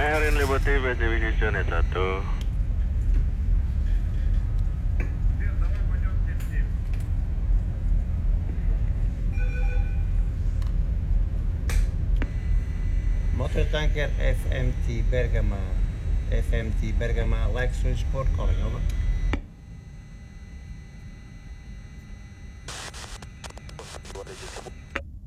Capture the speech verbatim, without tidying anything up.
Meherin Liberty Division satu. Motor tanker F M T Bergama, F M T Bergama Lexus Sport calling over.